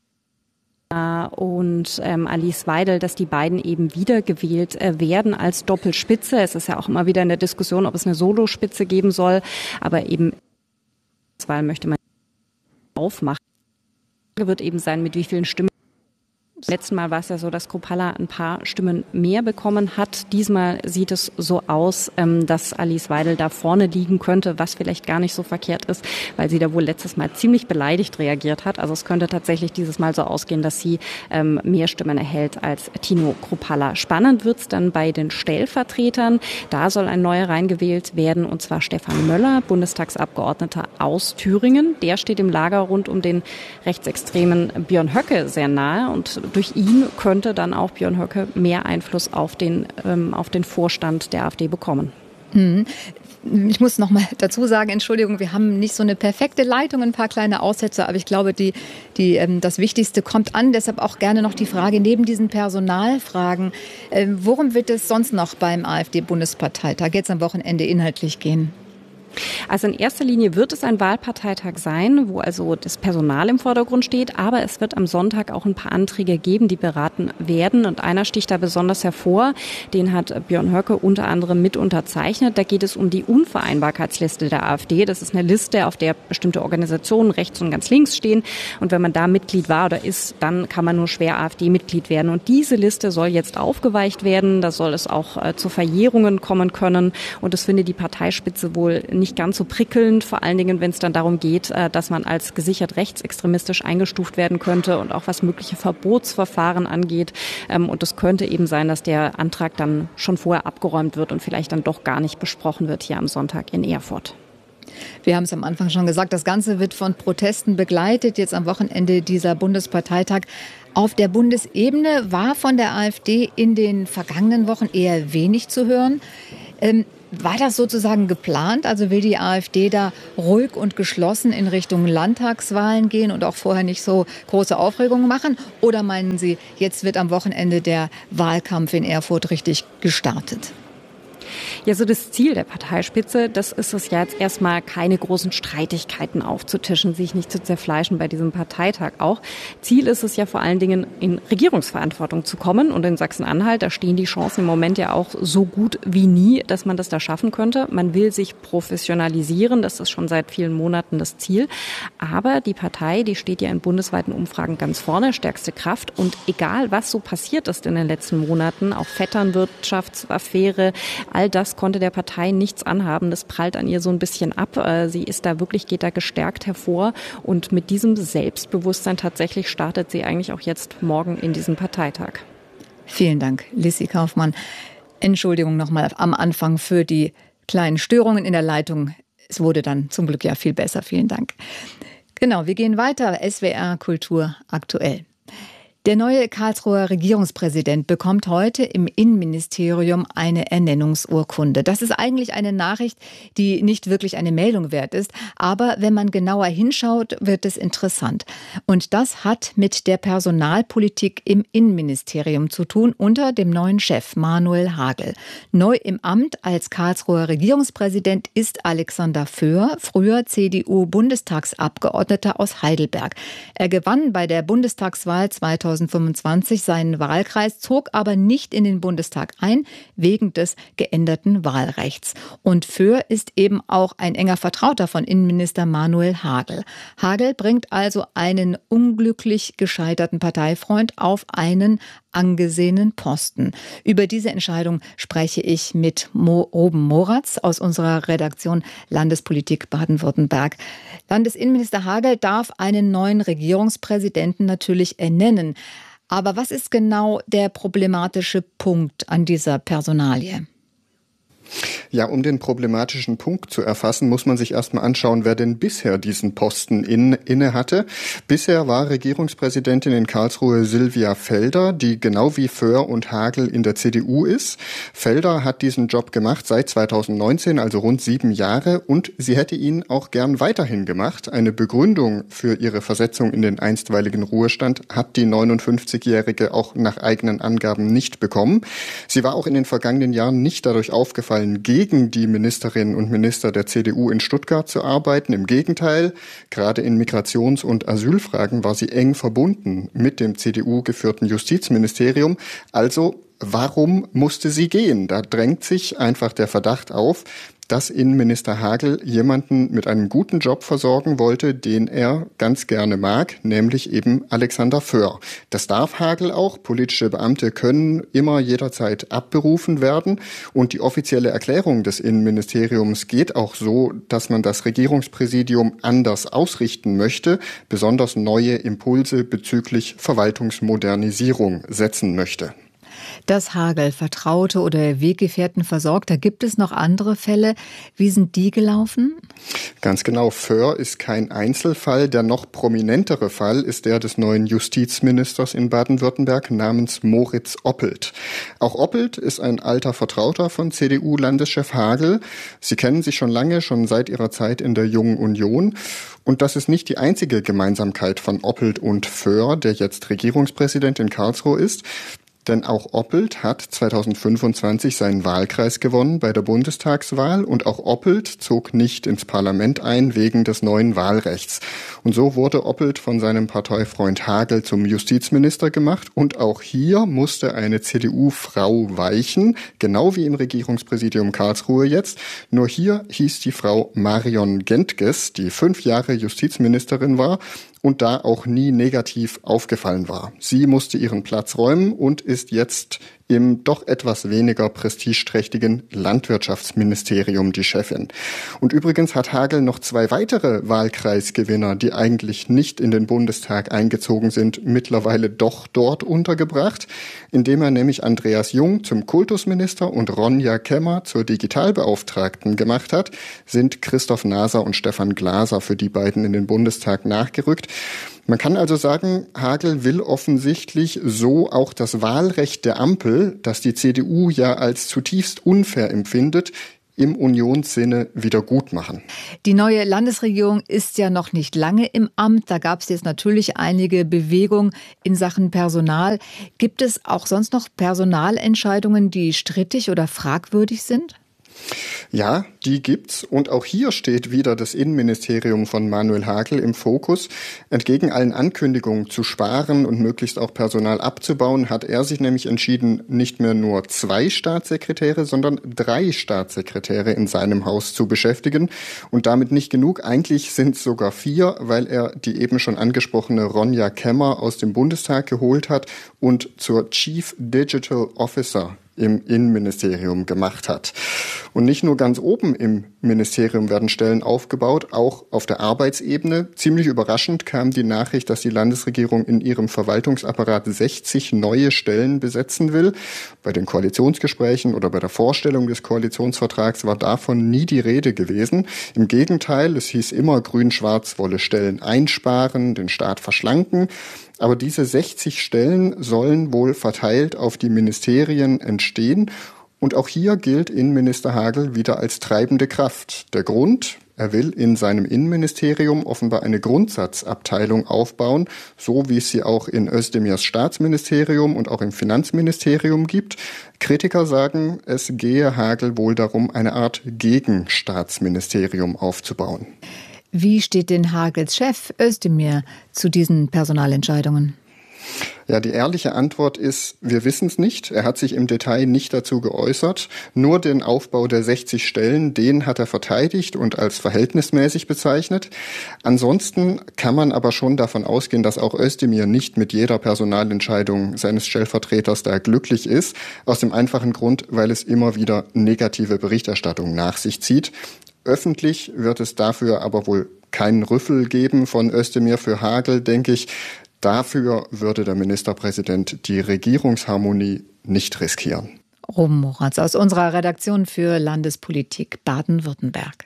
Z: und Alice Weidel, dass die beiden eben wiedergewählt werden als Doppelspitze. Es ist ja auch immer wieder in der Diskussion, ob es eine Solospitze geben soll, aber eben Wahl möchte man aufmachen. Wird eben sein, mit wie vielen Stimmen. Letzten Mal war es ja so, dass Kruppalla ein paar Stimmen mehr bekommen hat. Diesmal sieht es so aus, dass Alice Weidel da vorne liegen könnte, was vielleicht gar nicht so verkehrt ist, weil sie da wohl letztes Mal ziemlich beleidigt reagiert hat. Also es könnte tatsächlich dieses Mal so ausgehen, dass sie mehr Stimmen erhält als Tino Kruppalla. Spannend wird's dann bei den Stellvertretern. Da soll ein neuer reingewählt werden, und zwar Stefan Möller, Bundestagsabgeordneter aus Thüringen. Der steht im Lager rund um den rechtsextremen Björn Höcke sehr nahe, und durch ihn könnte dann auch Björn Höcke mehr Einfluss auf den Vorstand der AfD bekommen.
U: Ich muss noch mal dazu sagen, Entschuldigung, wir haben nicht so eine perfekte Leitung, ein paar kleine Aussetzer, aber ich glaube, das Wichtigste kommt an. Deshalb auch gerne noch die Frage, neben diesen Personalfragen, worum wird es sonst noch beim AfD-Bundesparteitag jetzt am Wochenende inhaltlich gehen?
Z: Also in erster Linie wird es ein Wahlparteitag sein, wo also das Personal im Vordergrund steht, aber es wird am Sonntag auch ein paar Anträge geben, die beraten werden und einer sticht da besonders hervor, den hat Björn Höcke unter anderem mit unterzeichnet. Da geht es um die Unvereinbarkeitsliste der AfD. Das ist eine Liste, auf der bestimmte Organisationen rechts und ganz links stehen und wenn man da Mitglied war oder ist, dann kann man nur schwer AfD-Mitglied werden und diese Liste soll jetzt aufgeweicht werden, da soll es auch zu Verjährungen kommen können und das findet die Parteispitze wohl nicht ganz so prickelnd, vor allen Dingen, wenn es dann darum geht, dass man als gesichert rechtsextremistisch eingestuft werden könnte und auch was mögliche Verbotsverfahren angeht. Und es könnte eben sein, dass der Antrag dann schon vorher abgeräumt wird und vielleicht dann doch gar nicht besprochen wird hier am Sonntag in Erfurt.
U: Wir haben es am Anfang schon gesagt, das Ganze wird von Protesten begleitet. Jetzt am Wochenende dieser Bundesparteitag. Auf der Bundesebene war von der AfD in den vergangenen Wochen eher wenig zu hören. War das sozusagen geplant? Also will die AfD da ruhig und geschlossen in Richtung Landtagswahlen gehen und auch vorher nicht so große Aufregung machen? Oder meinen Sie, jetzt wird am Wochenende der Wahlkampf in Erfurt richtig gestartet?
Z: Ja, so das Ziel der Parteispitze, das ist es ja jetzt erstmal, keine großen Streitigkeiten aufzutischen, sich nicht zu zerfleischen bei diesem Parteitag auch. Ziel ist es ja vor allen Dingen, in Regierungsverantwortung zu kommen. Und in Sachsen-Anhalt, da stehen die Chancen im Moment ja auch so gut wie nie, dass man das da schaffen könnte. Man will sich professionalisieren, das ist schon seit vielen Monaten das Ziel. Aber die Partei, die steht ja in bundesweiten Umfragen ganz vorne, stärkste Kraft. Und egal, was so passiert ist in den letzten Monaten, auch Vetternwirtschaftsaffäre, all das konnte der Partei nichts anhaben. Das prallt an ihr so ein bisschen ab. Sie ist da wirklich, geht da gestärkt hervor. Und mit diesem Selbstbewusstsein tatsächlich startet sie eigentlich auch jetzt morgen in diesen Parteitag.
U: Vielen Dank, Lissi Kaufmann. Entschuldigung nochmal am Anfang für die kleinen Störungen in der Leitung. Es wurde dann zum Glück ja viel besser. Vielen Dank. Genau, wir gehen weiter. SWR Kultur aktuell. Der neue Karlsruher Regierungspräsident bekommt heute im Innenministerium eine Ernennungsurkunde. Das ist eigentlich eine Nachricht, die nicht wirklich eine Meldung wert ist. Aber wenn man genauer hinschaut, wird es interessant. Und das hat mit der Personalpolitik im Innenministerium zu tun unter dem neuen Chef Manuel Hagel. Neu im Amt als Karlsruher Regierungspräsident ist Alexander Föhr, früher CDU-Bundestagsabgeordneter aus Heidelberg. Er gewann bei der Bundestagswahl 2025 seinen Wahlkreis, zog aber nicht in den Bundestag ein, wegen des geänderten Wahlrechts. Und Föhr ist eben auch ein enger Vertrauter von Innenminister Manuel Hagel. Hagel bringt also einen unglücklich gescheiterten Parteifreund auf einen angesehenen Posten. Über diese Entscheidung spreche ich mit Ruben Moratz aus unserer Redaktion Landespolitik Baden-Württemberg. Landesinnenminister Hagel darf einen neuen Regierungspräsidenten natürlich ernennen. Aber was ist genau der problematische Punkt an dieser Personalie?
A: Ja, um den problematischen Punkt zu erfassen, muss man sich erstmal anschauen, wer denn bisher diesen Posten inne hatte. Bisher war Regierungspräsidentin in Karlsruhe Silvia Felder, die genau wie Föhr und Hagel in der CDU ist. Felder hat diesen Job gemacht seit 2019, also rund 7 Jahre, und sie hätte ihn auch gern weiterhin gemacht. Eine Begründung für ihre Versetzung in den einstweiligen Ruhestand hat die 59-Jährige auch nach eigenen Angaben nicht bekommen. Sie war auch in den vergangenen Jahren nicht dadurch aufgefallen, gegen die Ministerinnen und Minister der CDU in Stuttgart zu arbeiten. Im Gegenteil, gerade in Migrations- und Asylfragen war sie eng verbunden mit dem CDU-geführten Justizministerium. Also, warum musste sie gehen? Da drängt sich einfach der Verdacht auf, dass Innenminister Hagel jemanden mit einem guten Job versorgen wollte, den er ganz gerne mag, nämlich eben Alexander Föhr. Das darf Hagel auch. Politische Beamte können immer jederzeit abberufen werden. Und die offizielle Erklärung des Innenministeriums geht auch so, dass man das Regierungspräsidium anders ausrichten möchte, besonders neue Impulse bezüglich Verwaltungsmodernisierung setzen möchte.
U: Dass Hagel Vertraute oder Weggefährten versorgt, da gibt es noch andere Fälle. Wie sind die gelaufen?
A: Ganz genau, Föhr ist kein Einzelfall. Der noch prominentere Fall ist der des neuen Justizministers in Baden-Württemberg namens Moritz Oppelt. Auch Oppelt ist ein alter Vertrauter von CDU-Landeschef Hagel. Sie kennen sich schon lange, schon seit ihrer Zeit in der Jungen Union. Und das ist nicht die einzige Gemeinsamkeit von Oppelt und Föhr, der jetzt Regierungspräsident in Karlsruhe ist. Denn auch Oppelt hat 2025 seinen Wahlkreis gewonnen bei der Bundestagswahl und auch Oppelt zog nicht ins Parlament ein wegen des neuen Wahlrechts. Und so wurde Oppelt von seinem Parteifreund Hagel zum Justizminister gemacht und auch hier musste eine CDU-Frau weichen, genau wie im Regierungspräsidium Karlsruhe jetzt. Nur hier hieß die Frau Marion Gentges, die 5 Jahre Justizministerin war und da auch nie negativ aufgefallen war. Sie musste ihren Platz räumen und ist jetzt im doch etwas weniger prestigeträchtigen Landwirtschaftsministerium die Chefin. Und übrigens hat Hagel noch 2 weitere Wahlkreisgewinner, die eigentlich nicht in den Bundestag eingezogen sind, mittlerweile doch dort untergebracht, indem er nämlich Andreas Jung zum Kultusminister und Ronja Kemmer zur Digitalbeauftragten gemacht hat, sind Christoph Naser und Stefan Glaser für die beiden in den Bundestag nachgerückt. Man kann also sagen, Hagel will offensichtlich so auch das Wahlrecht der Ampel, das die CDU ja als zutiefst unfair empfindet, im Unionssinne wieder gut machen.
U: Die neue Landesregierung ist ja noch nicht lange im Amt. Da gab es jetzt natürlich einige Bewegungen in Sachen Personal. Gibt es auch sonst noch Personalentscheidungen, die strittig oder fragwürdig sind?
A: Ja, die gibt's. Und auch hier steht wieder das Innenministerium von Manuel Hagel im Fokus. Entgegen allen Ankündigungen zu sparen und möglichst auch Personal abzubauen, hat er sich nämlich entschieden, nicht mehr nur 2 Staatssekretäre, sondern 3 Staatssekretäre in seinem Haus zu beschäftigen. Und damit nicht genug. Eigentlich sind es sogar 4, weil er die eben schon angesprochene Ronja Kemmer aus dem Bundestag geholt hat und zur Chief Digital Officer im Innenministerium gemacht hat. Und nicht nur ganz oben im Ministerium werden Stellen aufgebaut, auch auf der Arbeitsebene. Ziemlich überraschend kam die Nachricht, dass die Landesregierung in ihrem Verwaltungsapparat 60 neue Stellen besetzen will. Bei den Koalitionsgesprächen oder bei der Vorstellung des Koalitionsvertrags war davon nie die Rede gewesen. Im Gegenteil, es hieß immer, Grün-Schwarz wolle Stellen einsparen, den Staat verschlanken. Aber diese 60 Stellen sollen wohl verteilt auf die Ministerien entstehen. Und auch hier gilt Innenminister Hagel wieder als treibende Kraft. Der Grund: Er will in seinem Innenministerium offenbar eine Grundsatzabteilung aufbauen, so wie es sie auch in Özdemirs Staatsministerium und auch im Finanzministerium gibt. Kritiker sagen, es gehe Hagel wohl darum, eine Art Gegenstaatsministerium aufzubauen.
U: Wie steht denn Hagels Chef Özdemir zu diesen Personalentscheidungen?
A: Ja, die ehrliche Antwort ist, wir wissen es nicht. Er hat sich im Detail nicht dazu geäußert. Nur den Aufbau der 60 Stellen, den hat er verteidigt und als verhältnismäßig bezeichnet. Ansonsten kann man aber schon davon ausgehen, dass auch Özdemir nicht mit jeder Personalentscheidung seines Stellvertreters da glücklich ist. Aus dem einfachen Grund, weil es immer wieder negative Berichterstattung nach sich zieht. Öffentlich wird es dafür aber wohl keinen Rüffel geben von Özdemir für Hagel, denke ich. Dafür würde der Ministerpräsident die Regierungsharmonie nicht riskieren.
U: Ruben Moratz aus unserer Redaktion für Landespolitik Baden-Württemberg.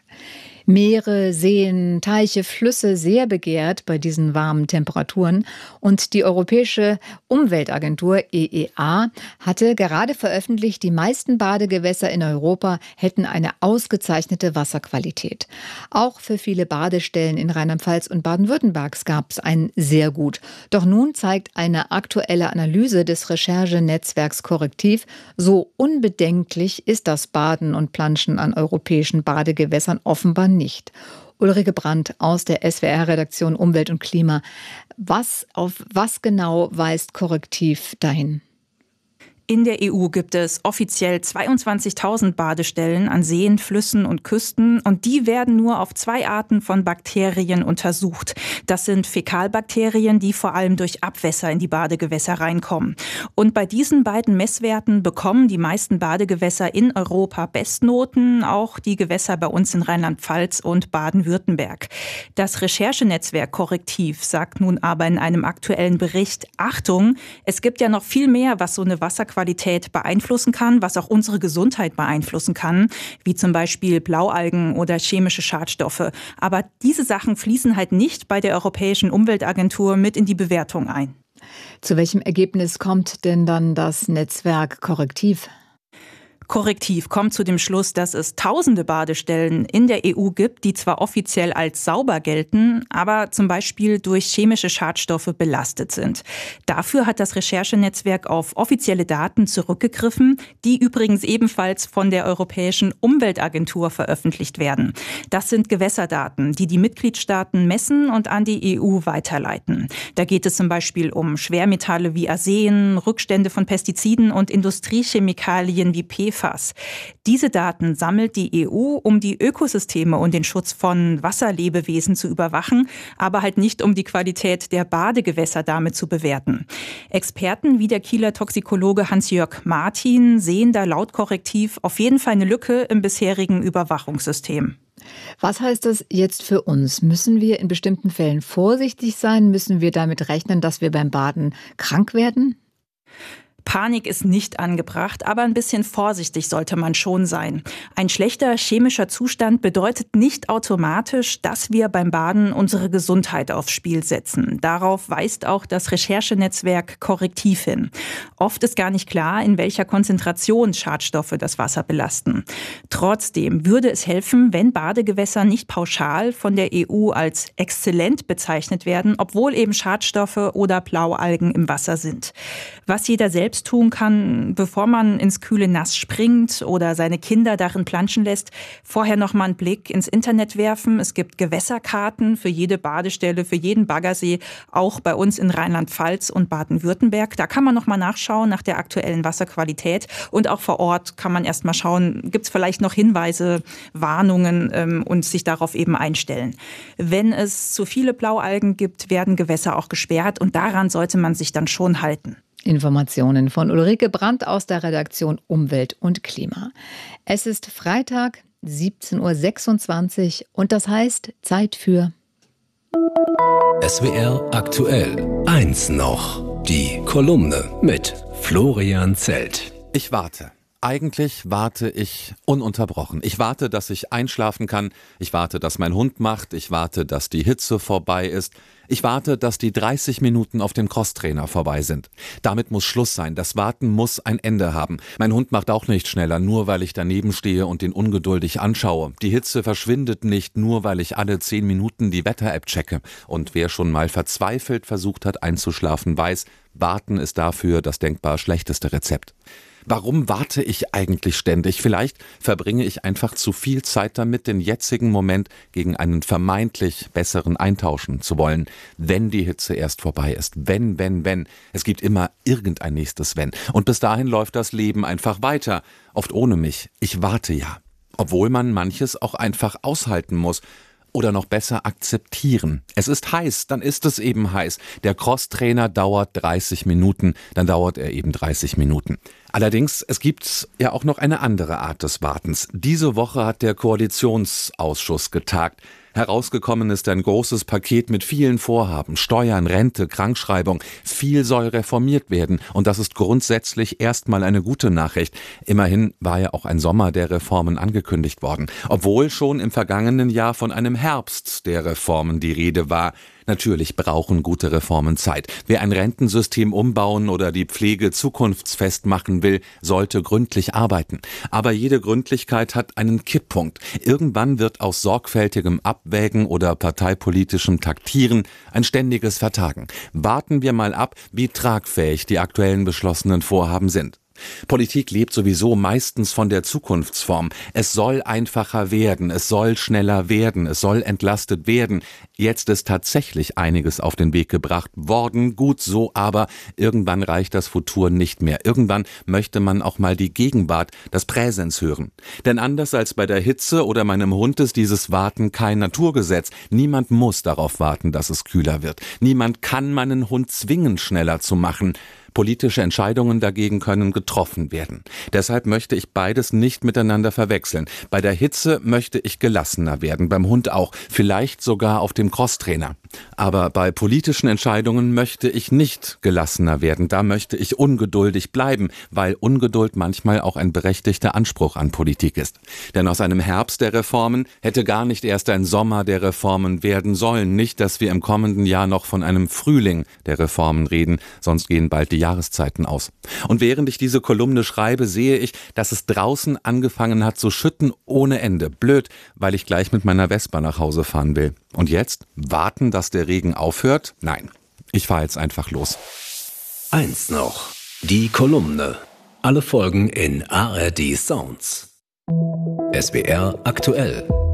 U: Meere, Seen, Teiche, Flüsse sehr begehrt bei diesen warmen Temperaturen. Und die Europäische Umweltagentur EEA hatte gerade veröffentlicht, die meisten Badegewässer in Europa hätten eine ausgezeichnete Wasserqualität. Auch für viele Badestellen in Rheinland-Pfalz und Baden-Württemberg gab es ein sehr gut. Doch nun zeigt eine aktuelle Analyse des Recherchenetzwerks Korrektiv, so unbedenklich ist das Baden und Planschen an europäischen Badegewässern offenbar nicht. Ulrike Brandt aus der SWR-Redaktion Umwelt und Klima. Auf was genau weist Korrektiv dahin?
K: In der EU gibt es offiziell 22.000 Badestellen an Seen, Flüssen und Küsten und die werden nur auf 2 Arten von Bakterien untersucht. Das sind Fäkalbakterien, die vor allem durch Abwässer in die Badegewässer reinkommen. Und bei diesen beiden Messwerten bekommen die meisten Badegewässer in Europa Bestnoten, auch die Gewässer bei uns in Rheinland-Pfalz und Baden-Württemberg. Das Recherchenetzwerk Korrektiv sagt nun aber in einem aktuellen Bericht, Achtung, es gibt ja noch viel mehr, was so eine Wasserqualität beeinflussen kann, was auch unsere Gesundheit beeinflussen kann, wie zum Beispiel Blaualgen oder chemische Schadstoffe. Aber diese Sachen fließen halt nicht bei der Europäischen Umweltagentur mit in die Bewertung ein.
U: Zu welchem Ergebnis kommt denn dann das Netzwerk Korrektiv?
K: Korrektiv kommt zu dem Schluss, dass es tausende Badestellen in der EU gibt, die zwar offiziell als sauber gelten, aber zum Beispiel durch chemische Schadstoffe belastet sind. Dafür hat das Recherchenetzwerk auf offizielle Daten zurückgegriffen, die übrigens ebenfalls von der Europäischen Umweltagentur veröffentlicht werden. Das sind Gewässerdaten, die die Mitgliedstaaten messen und an die EU weiterleiten. Da geht es zum Beispiel um Schwermetalle wie Arsen, Rückstände von Pestiziden und Industriechemikalien wie PFAS. Diese Daten sammelt die EU, um die Ökosysteme und den Schutz von Wasserlebewesen zu überwachen, aber halt nicht, um die Qualität der Badegewässer damit zu bewerten. Experten wie der Kieler Toxikologe Hans-Jörg Martin sehen da laut Korrektiv auf jeden Fall eine Lücke im bisherigen Überwachungssystem.
U: Was heißt das jetzt für uns? Müssen wir in bestimmten Fällen vorsichtig sein? Müssen wir damit rechnen, dass wir beim Baden krank werden?
K: Panik ist nicht angebracht, aber ein bisschen vorsichtig sollte man schon sein. Ein schlechter chemischer Zustand bedeutet nicht automatisch, dass wir beim Baden unsere Gesundheit aufs Spiel setzen. Darauf weist auch das Recherchenetzwerk Korrektiv hin. Oft ist gar nicht klar, in welcher Konzentration Schadstoffe das Wasser belasten. Trotzdem würde es helfen, wenn Badegewässer nicht pauschal von der EU als exzellent bezeichnet werden, obwohl eben Schadstoffe oder Blaualgen im Wasser sind. Was jeder selbst tun kann, bevor man ins kühle Nass springt oder seine Kinder darin planschen lässt, vorher noch mal einen Blick ins Internet werfen. Es gibt Gewässerkarten für jede Badestelle, für jeden Baggersee, auch bei uns in Rheinland-Pfalz und Baden-Württemberg. Da kann man noch mal nachschauen nach der aktuellen Wasserqualität und auch vor Ort kann man erst mal schauen, gibt es vielleicht noch Hinweise, Warnungen und sich darauf eben einstellen. Wenn es zu viele Blaualgen gibt, werden Gewässer auch gesperrt und daran sollte man sich dann schon halten.
U: Informationen von Ulrike Brandt aus der Redaktion Umwelt und Klima. Es ist Freitag, 17.26 Uhr und das heißt Zeit für
H: SWR aktuell. 1 noch. Die Kolumne mit Florian Zelt.
L: Ich warte. Eigentlich warte ich ununterbrochen. Ich warte, dass ich einschlafen kann. Ich warte, dass mein Hund macht. Ich warte, dass die Hitze vorbei ist. Ich warte, dass die 30 Minuten auf dem Crosstrainer vorbei sind. Damit muss Schluss sein. Das Warten muss ein Ende haben. Mein Hund macht auch nicht schneller, nur weil ich daneben stehe und ihn ungeduldig anschaue. Die Hitze verschwindet nicht, nur weil ich alle 10 Minuten die Wetter-App checke. Und wer schon mal verzweifelt versucht hat einzuschlafen, weiß, Warten ist dafür das denkbar schlechteste Rezept. Warum warte ich eigentlich ständig? Vielleicht verbringe ich einfach zu viel Zeit damit, den jetzigen Moment gegen einen vermeintlich besseren eintauschen zu wollen. Wenn die Hitze erst vorbei ist. Wenn. Es gibt immer irgendein nächstes Wenn. Und bis dahin läuft das Leben einfach weiter. Oft ohne mich. Ich warte ja. Obwohl man manches auch einfach aushalten muss. Oder noch besser akzeptieren. Es ist heiß, dann ist es eben heiß. Der Crosstrainer dauert 30 Minuten, dann dauert er eben 30 Minuten. Allerdings, es gibt ja auch noch eine andere Art des Wartens. Diese Woche hat der Koalitionsausschuss getagt. Herausgekommen ist ein großes Paket mit vielen Vorhaben. Steuern, Rente, Krankschreibung. Viel soll reformiert werden. Und das ist grundsätzlich erstmal eine gute Nachricht. Immerhin war ja auch ein Sommer der Reformen angekündigt worden. Obwohl schon im vergangenen Jahr von einem Herbst der Reformen die Rede war. Natürlich brauchen gute Reformen Zeit. Wer ein Rentensystem umbauen oder die Pflege zukunftsfest machen will, sollte gründlich arbeiten. Aber jede Gründlichkeit hat einen Kipppunkt. Irgendwann wird aus sorgfältigem Abwägen oder parteipolitischem Taktieren ein ständiges Vertagen. Warten wir mal ab, wie tragfähig die aktuellen beschlossenen Vorhaben sind. Politik lebt sowieso meistens von der Zukunftsform. Es soll einfacher werden, es soll schneller werden, es soll entlastet werden. Jetzt ist tatsächlich einiges auf den Weg gebracht worden, gut so, aber irgendwann reicht das Futur nicht mehr. Irgendwann möchte man auch mal die Gegenwart, das Präsens hören. Denn anders als bei der Hitze oder meinem Hund ist dieses Warten kein Naturgesetz. Niemand muss darauf warten, dass es kühler wird. Niemand kann meinen Hund zwingen, schneller zu machen. Politische Entscheidungen dagegen können getroffen werden. Deshalb möchte ich beides nicht miteinander verwechseln. Bei der Hitze möchte ich gelassener werden, beim Hund auch, vielleicht sogar auf dem Crosstrainer. Aber bei politischen Entscheidungen möchte ich nicht gelassener werden, da möchte ich ungeduldig bleiben, weil Ungeduld manchmal auch ein berechtigter Anspruch an Politik ist. Denn aus einem Herbst der Reformen hätte gar nicht erst ein Sommer der Reformen werden sollen. Nicht, dass wir im kommenden Jahr noch von einem Frühling der Reformen reden, sonst gehen bald die Jahreszeiten aus. Und während ich diese Kolumne schreibe, sehe ich, dass es draußen angefangen hat zu schütten ohne Ende. Blöd, weil ich gleich mit meiner Vespa nach Hause fahren will. Und jetzt? Warten, dass der Regen aufhört? Nein, ich fahre jetzt einfach los.
H: Eins noch. Die Kolumne. Alle Folgen in ARD Sounds. SWR aktuell.